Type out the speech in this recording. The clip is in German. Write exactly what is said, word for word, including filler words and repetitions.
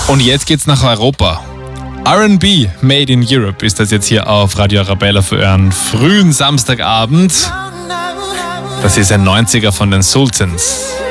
Und jetzt geht's nach Europa. R and B Made in Europe ist das jetzt hier auf Radio Arabella für euren frühen Samstagabend. Das ist ein neunziger von den Sultans.